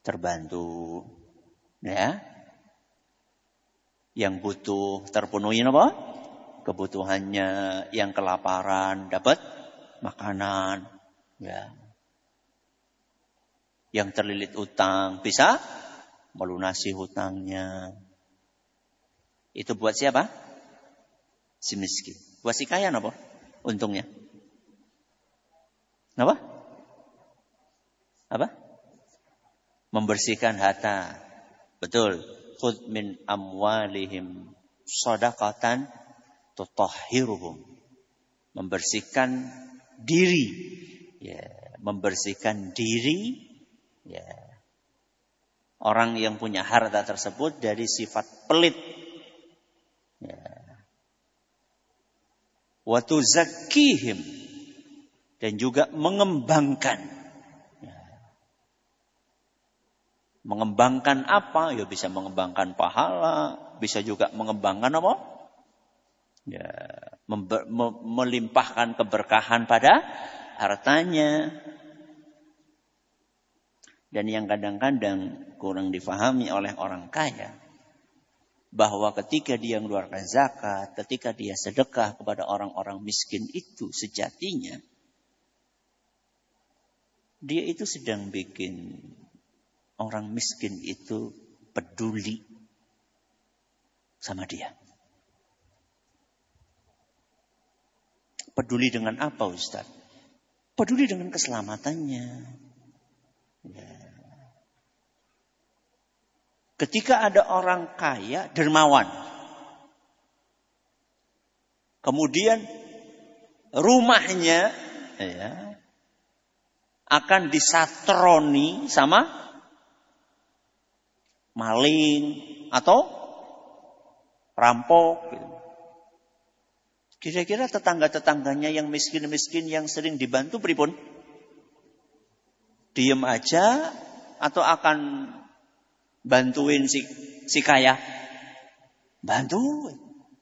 terbantu. Ya. Yang butuh terpenuhi apa? Kebutuhannya, yang kelaparan dapat makanan. Ya. Yang terlilit utang bisa melunasi hutangnya. Itu buat siapa? Si miskin. Buat si kaya apa? Untungnya. Apa? Apa? Membersihkan harta. Betul. Khudh min amwalihim shadaqatan tutahhiruhum. Membersihkan diri. Ya, membersihkan diri. Ya. Orang yang punya harta tersebut dari sifat pelit. Ya. Wa tuzakkihim, dan juga mengembangkan. Ya. Mengembangkan apa? Ya bisa mengembangkan pahala, bisa juga mengembangkan apa? Ya, melimpahkan keberkahan pada hartanya. Dan yang kadang-kadang kurang difahami oleh orang kaya, bahwa ketika dia mengeluarkan zakat, ketika dia sedekah kepada orang-orang miskin itu sejatinya, dia itu sedang bikin orang miskin itu peduli sama dia. Peduli dengan apa, Ustaz? Peduli dengan keselamatannya. Ya. Ketika ada orang kaya, dermawan, kemudian rumahnya ya, akan disatroni sama maling atau rampok. Kira-kira tetangga-tetangganya yang miskin-miskin yang sering dibantu pripun? Diem aja atau akan bantuin si kaya? Bantuin.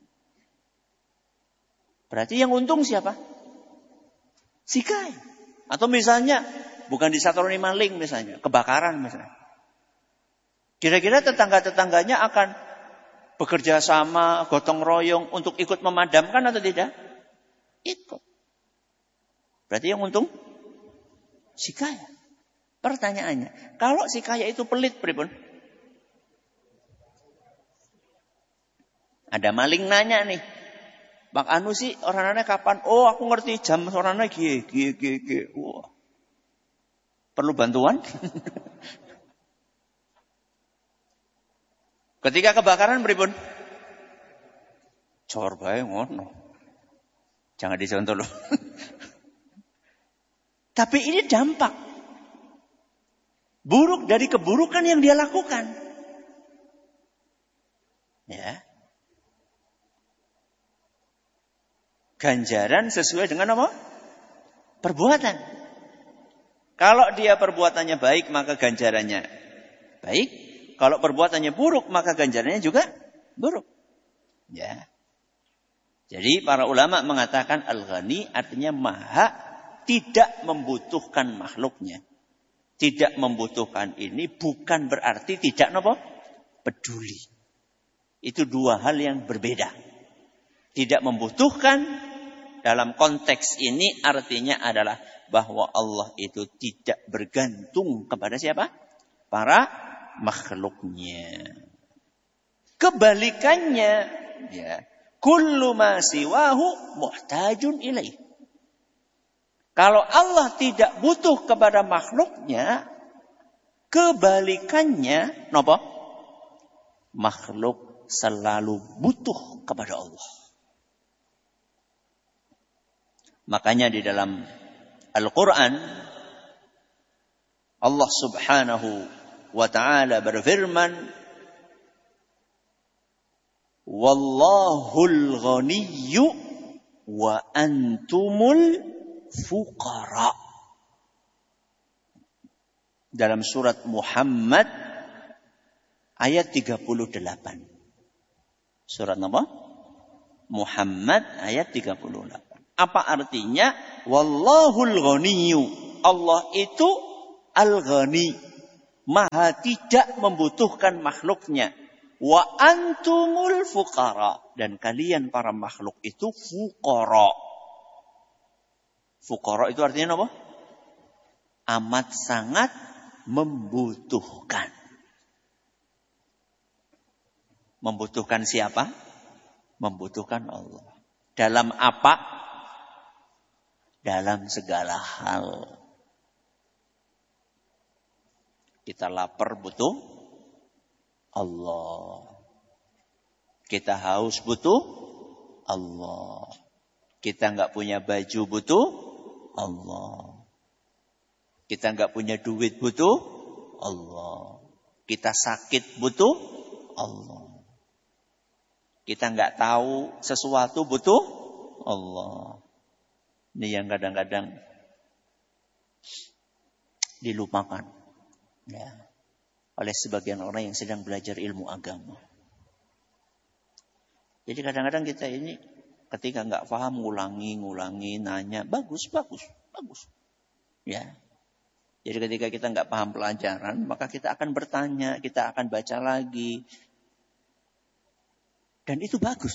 Berarti yang untung siapa? Si kaya. Atau misalnya bukan disatroni maling misalnya, kebakaran misalnya. Kira-kira tetangga-tetangganya akan bekerja sama, gotong royong untuk ikut memadamkan atau tidak? Ikut. Berarti yang untung si kaya. Pertanyaannya, kalau si kaya itu pelit, pripun? Ada maling nanya nih, Bang Anu sih orangnya kapan? Oh, aku ngerti jam orangnya gie. Wah. Perlu bantuan? Ketika kebakaran pripun? Cor bae ngono. Jangan dicontoh loh. Tapi ini dampak buruk dari keburukan yang dia lakukan. Ya. Ganjaran sesuai dengan apa? Perbuatan. Kalau dia perbuatannya baik, maka ganjarannya baik. Kalau perbuatannya buruk, maka ganjarannya juga buruk. Ya. Jadi para ulama mengatakan al-ghani artinya maha tidak membutuhkan makhluknya. Tidak membutuhkan ini bukan berarti tidak peduli. Itu dua hal yang berbeda. Tidak membutuhkan dalam konteks ini artinya adalah bahwa Allah itu tidak bergantung kepada siapa? Para makhluknya. Kebalikannya, ya, kullu ma siwahu muhtajun ilaih. Kalau Allah tidak butuh kepada makhluknya, kebalikannya, napa? Makhluk selalu butuh kepada Allah. Makanya di dalam Al-Quran, Allah subhanahu wa ta'ala berfirman, Wallahul ghaniyyu wa antumul fuqara. Dalam surat Muhammad ayat 38. Surat apa? Muhammad ayat 38. Apa artinya? Wallahul ghaniyyu. Allah itu al-ghani. Maha tidak membutuhkan makhluknya. Wa antumul fuqara. Dan kalian para makhluk itu fuqara. Fuqara itu artinya apa? Amat sangat membutuhkan. Membutuhkan siapa? Membutuhkan Allah. Dalam apa? Dalam segala hal. Kita lapar butuh Allah. Kita haus butuh Allah. Kita nggak punya baju butuh Allah. Kita nggak punya duit butuh Allah. Kita sakit butuh Allah. Kita nggak tahu sesuatu butuh Allah. Ini yang kadang-kadang dilupakan ya, oleh sebagian orang yang sedang belajar ilmu agama. Jadi kadang-kadang kita ini ketika nggak paham ngulangi, nanya, bagus. Ya. Jadi ketika kita nggak paham pelajaran, maka kita akan bertanya, kita akan baca lagi. Dan itu bagus.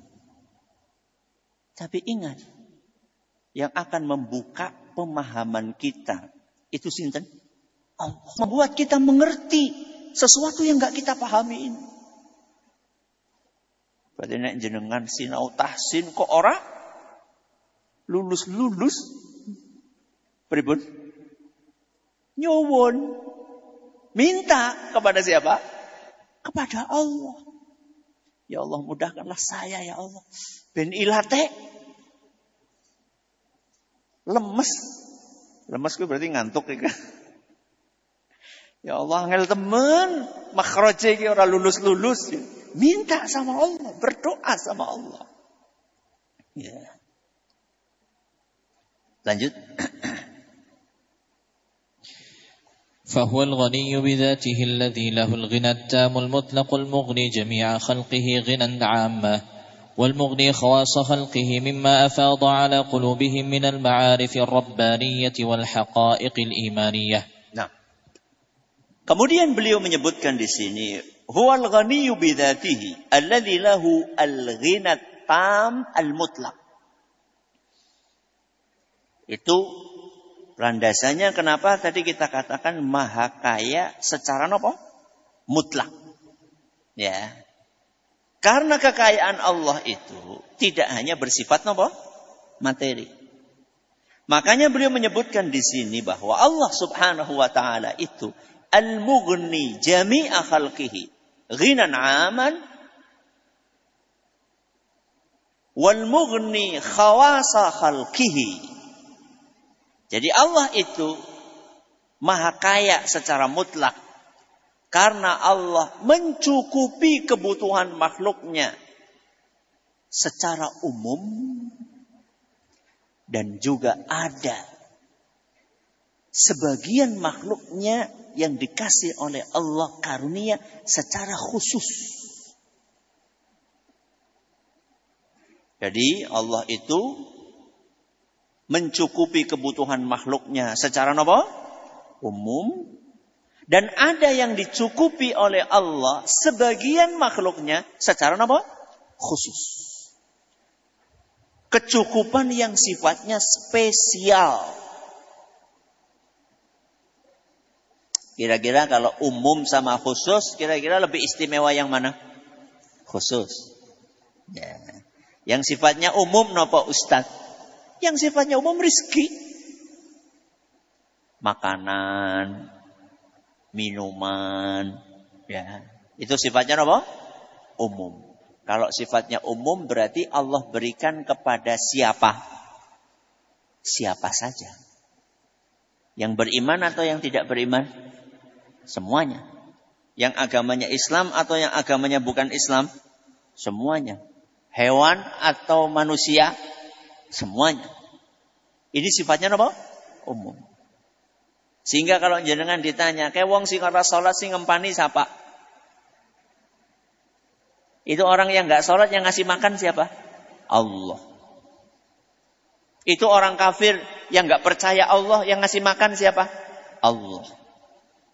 Tapi ingat, yang akan membuka pemahaman kita itu sinten? Allah. Membuat kita mengerti sesuatu yang nggak kita pahami ini. Berarti nek jenengan sinau tahsin kok ora lulus. Pripun? Nyuwun. Minta kepada siapa? Kepada Allah. Ya Allah, mudahkanlah saya ya Allah. Ben ilate lemes ku berarti ngantuk ya. Ya Allah, angel temen makhraje iki ora lulus. Minta sama Allah, berdoa sama Allah. Ya. Lanjut. فهو الغني بذاته الذي له الغنى التام المطلق المغني جميع خلقه غنى عامة والمغني خواص خلقه مما أفاض على قلوبهم من المعارف الربانية والحقائق الإيمانية. Nah, kemudian beliau menyebutkan di sini, huwal ghaniyyu bidzatihi alladzi lahu al-ghina tam al-mutlaq. Itu landasannya kenapa tadi kita katakan maha kaya secara apa? Mutlak. Ya. Karena kekayaan Allah itu tidak hanya bersifat apa? Materi. Makanya beliau menyebutkan di sini bahwa Allah Subhanahu wa taala itu al-mughni jami'a khalqihi ghinan 'aman wal mughni khawasa khalqihi. Jadi Allah itu maha kaya secara mutlak. Karena Allah mencukupi kebutuhan makhluknya secara umum. Dan juga ada sebagian makhluknya yang dikasih oleh Allah karunia secara khusus. Jadi Allah itu mencukupi kebutuhan makhluknya secara apa? Umum. Dan ada yang dicukupi oleh Allah sebagian makhluknya secara apa? Khusus. Kecukupan yang sifatnya spesial. Kira-kira kalau umum sama khusus, kira-kira lebih istimewa yang mana? Khusus. Ya. Yang sifatnya umum napa Ustaz? Yang sifatnya umum rizki. Makanan, minuman, ya. Itu sifatnya apa? Umum. Kalau sifatnya umum berarti Allah berikan kepada siapa? Siapa saja. Yang beriman atau yang tidak beriman? Semuanya. Yang agamanya Islam atau yang agamanya bukan Islam? Semuanya. Hewan atau manusia? Semuanya. Ini sifatnya apa? Umum. Sehingga kalau jenengan ditanya, kayak wong sing ora salat sing ngempani siapa? Itu orang yang enggak salat yang ngasih makan siapa? Allah. Itu orang kafir yang enggak percaya Allah yang ngasih makan siapa? Allah.